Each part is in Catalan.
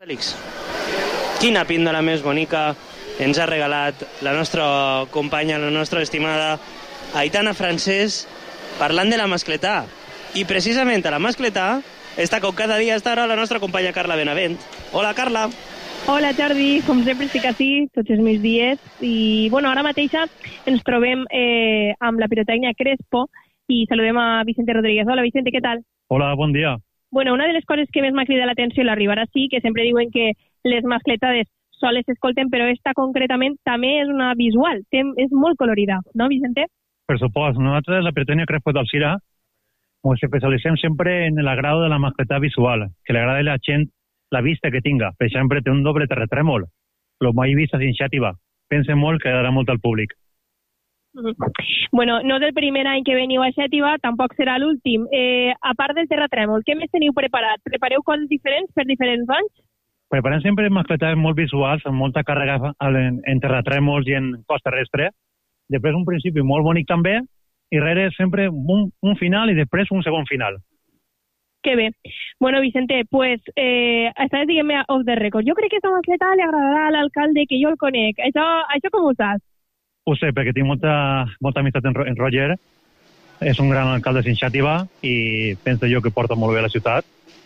Fèlix, quina píndola més bonica ens ha regalat la nostra companya, la nostra estimada Aitana Francés, parlant de la mascletà. I precisament a la mascletà està com cada dia a esta hora la nostra companya Carla Benavent. Hola, Carla. Hola, Jordi. Com sempre estic així tots els meus dies. I, bueno, ara mateixa ens trobem amb la pirotècnia Crespo i saludem a Vicente Rodríguez. Hola, Vicente, què tal? Hola, bon dia. Bueno, una de les coses que més m'ha cridat l'atenció a l'arribar així, que sempre diuen que les mascletades soles s'escolten, però esta concretament també és una visual, és molt colorida, no, Vicente? Per supost, nosaltres, la pirotècnia Crespo d'Alzira, ens especialitzem sempre en l'agrado de la mascletà visual, que li agrada a la gent la vista que tinga. Per exemple, té un doble terratrèmol, el mai vist a Xàtiva. Pense molt que agradarà molt al públic. Bueno, no és el primer any que veniu a Xàtiva, tampoc serà l'últim. A part del terratrèmol, què més teniu preparat? Prepareu coses diferents per diferents anys? Preparem sempre mascletades molt visuals, amb molta càrrega en terratrèmols i en cos terrestre. Després un principi molt bonic també, i darrere sempre un final i després un segon final. Que bé. Bueno, Vicente, pues, estàs dient-me off the record. Jo crec que aquesta mascleta li agradarà a l'alcalde, que jo el conec. Això com ho saps? Ho sé, perquè tinc molta amistat en Roger. És un gran alcalde de Xàtiva i penso jo que porta molt bé a la ciutat.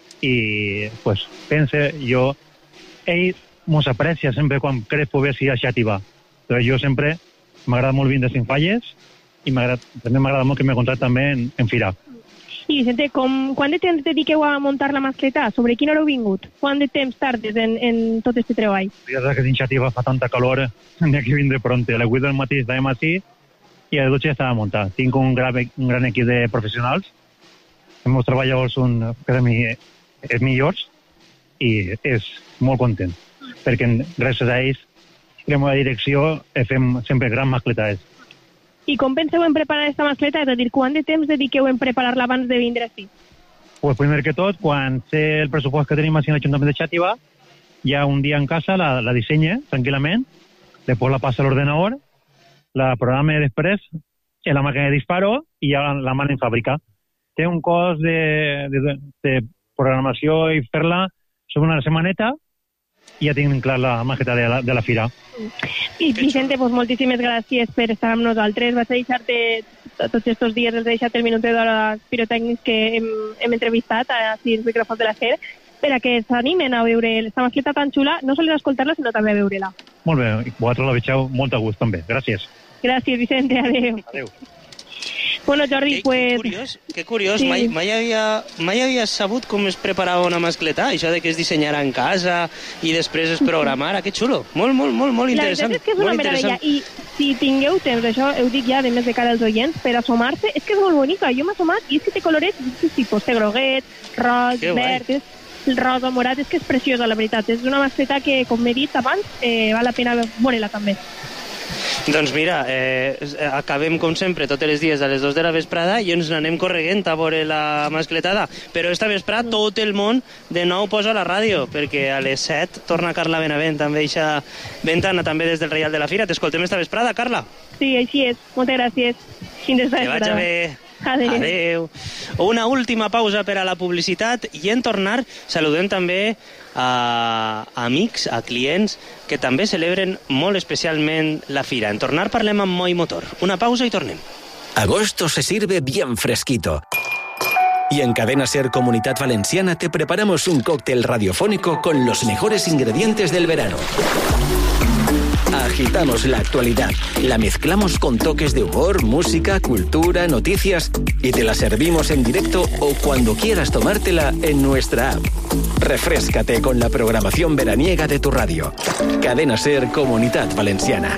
I, pues, pense jo, ell mos aprecia sempre quan Crespo ve a Xàtiva. Entonces, jo sempre m'agrada molt vindre a Cienfalles i també m'agrada molt que me contracti també en Fira. I, Vicente, quant de temps dediqueu a muntar la mascleta? Sobre quina hora heu vingut? Quant de temps tardes en tot aquest treball? Ja saps que a Xàtiva fa tanta calor, n'hi ha que vindre pronte. A les 8 del matí estàvem així i a les 12 ja estava muntat. Tinc un gran equip de professionals. Els meus treballadors són els millors i és molt content, perquè gràcies a ells i a la meva direcció fem sempre grans mascletades. I com penseu en preparar aquesta mascleta? És a dir, quant de temps dediqueu en preparar-la abans de vindre així? Pues primer que tot, quan sé el pressupost que tenim a l'Ajuntament de Xàtiva, ja un dia en casa la dissenya tranquil·lament, després la passa a l'ordenador, la programa després en la màquina de disparo i ja la mana en fàbrica. Té un cost de programació i fer-la sobre una setmaneta i ja tinc clar la mascleta de la fira. I Vicente, pues moltíssimes gràcies per estar amb nosaltres. Vaig a deixar-te tots aquests dies, els he deixat el minutet d'hora pirotècnics que hem entrevistat a els micròfons de la SER per a que s'animen a veure aquesta mascleta tan xula, no sols a escoltar-la, sinó també a veure-la. Molt bé, i vosaltres la veieu molt a gust també. Gràcies. Gràcies, Vicente. Adéu. Adéu. Bueno, Jordi, Que curiós. Sí. Mai havia sabut com es preparava una mascletà, això de que es dissenyarà en casa i després es programara. Que xulo. Molt interessant. La veritat és que és una meravella. I si tingueu temps, això ho dic ja de més de cara als oients, per assomar-se, és que és molt bonica. Jo m'he assomat i és que té colorets d'aquests tipus. Té groguet, roig, verd, rosa, morat. És que és preciosa, la veritat. És una mascleta que, com m'he dit abans, val la pena veure-la també. Doncs mira, acabem com sempre tots els dies a les 2 de la vesprada i ens n'anem correguent a veure la mascletada. Però esta vesprada tot el món de nou posa la ràdio, perquè a les 7 torna Carla Benavent amb eixa ventana també des del Reial de la Fira. T'escoltem esta vesprada, Carla? Sí, així és. Moltes gràcies. Fins esta vesprada. Que vagi bé. Adéu. Una última pausa per a la publicitat i en tornar saludem també a amics, a clients que també celebren molt especialment la fira. En tornar parlem amb Moi Motor. Una pausa y tornem. Agosto se sirve bien fresquito. Y en Cadena Ser Comunidad Valenciana te preparamos un cóctel radiofónico con los mejores ingredientes del verano. Agitamos la actualidad, la mezclamos con toques de humor, música, cultura, noticias y te la servimos en directo o cuando quieras tomártela en nuestra app. Refréscate con la programación veraniega de tu radio. Cadena Ser Comunidad Valenciana.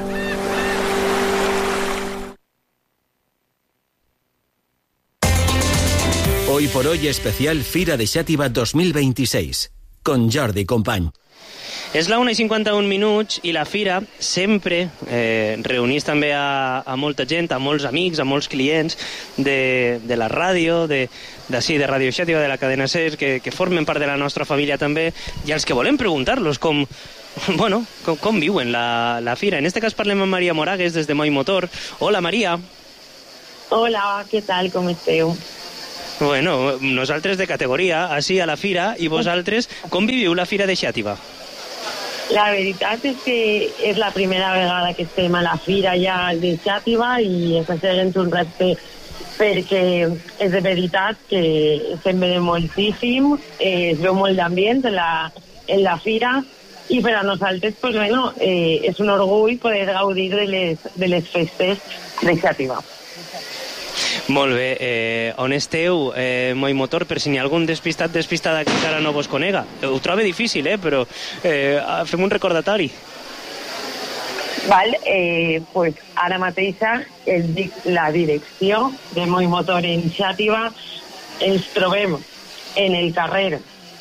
Hoy por hoy especial Fira de Xàtiva 2026 con Jordi Company. És la 1:51 i la fira sempre reunís també a molta gent, a molts amics, a molts clients de la ràdio, de Ràdio Xàtiva, de la cadena SER, que formen part de la nostra família també, i als que volem preguntar-los com viuen la fira. En este cas parlem amb Maria Moragues des de Moi Motor. Hola, Maria. Hola, què tal, com esteu? Bueno, nosaltres de categoria, així a la fira, i vosaltres, com viviu la fira de Xàtiva? La veritat és que és la primera vegada que estem a la fira ja de Xàtiva i està sent un repte perquè és de veritat que estem veient moltíssim, es veu molt d'ambient en la fira i per a nosaltres pues, bueno, és un orgull poder gaudir de les festes de Xàtiva. Molt bé. On esteu, Moi Motor, per si n'hi ha algun despistada que encara no vos conega? Ho trobo difícil, però fem un recordatori. Val, pues ara mateixa els dic la direcció de Moi Motor en Xàtiva. Ens trobem en el carrer,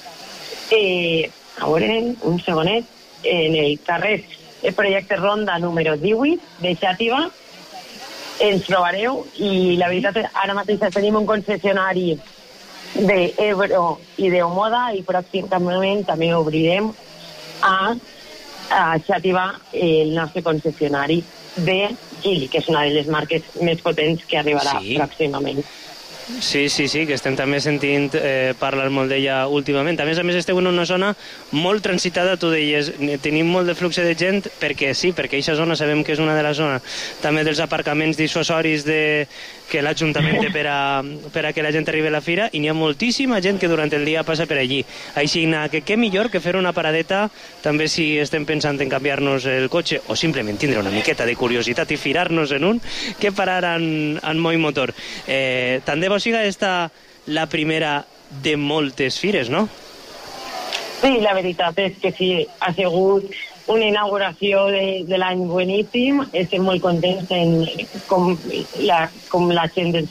a veure, un segonet, en el carrer el projecte Ronda número 18 de Xàtiva. Ens trobareu i la veritat ara mateix tenim un concessionari d'Ebro i d'Omoda i pròximament també obrirem a Xàtiva el nostre concessionari de Gili, que és una de les marques més potents que arribarà pròximament. Sí, que estem també sentint parlar molt d'ella últimament. A més, esteu en una zona molt transitada, tu deies, tenim molt de flux de gent, perquè aquesta zona sabem que és una de les zones també dels aparcaments dissuasoris que l'Ajuntament té per a que la gent arribi a la fira, i n'hi ha moltíssima gent que durant el dia passa per allí. Així que què millor que fer una paradeta, també si estem pensant en canviar-nos el cotxe o simplement tindre una miqueta de curiositat i firar-nos en un, que parar en Moi Motor. Tant de bo siga esta la primera de moltes fires, no? Sí, la veritat és que sí, ha sigut una inauguració de l'any boníssim. Estem molt contents en com la gent ens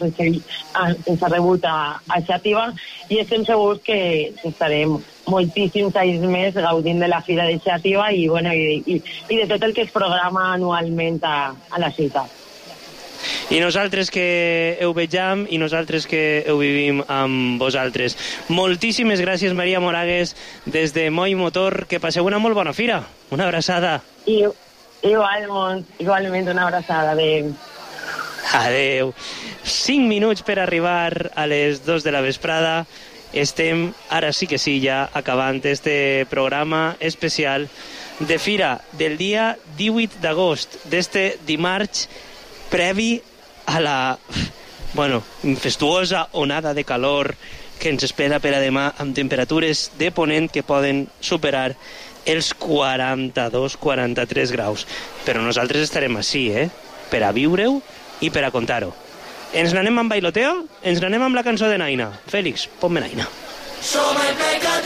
ha rebut a Xàtiva i estem segurs que estarem moltíssims anys més gaudint de la fira de Xàtiva i de tot el que es programa anualment a la ciutat. I nosaltres que ho vegem i nosaltres que ho vivim amb vosaltres. Moltíssimes gràcies, Maria Moragues, des de Moi Motor. Que passeu una molt bona fira. Una abraçada. Igualment una abraçada. Adeu. 5 minuts per arribar a les 2 de la vesprada. Estem, ara sí que sí, ja acabant este programa especial de fira del dia 18 d'agost, d'este dimarts, previ a la fastuosa onada de calor que ens espera per a demà, amb temperatures de ponent que poden superar els 42-43 graus. Però nosaltres estarem així, per a viure-ho i per a contar-ho. Ens n'anem amb bailoteo? Ens n'anem amb la cançó de Naina. Fèlix, ponme Naina.